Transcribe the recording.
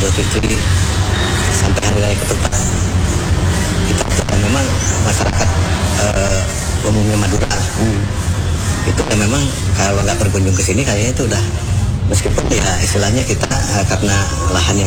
Idul Fitri sampai hari raya Ketupat. Kita memang masyarakat umumnya Madura itu ya memang kalau nggak berkunjung ke sini kayaknya itu udah, meskipun ya istilahnya kita karena lahan yang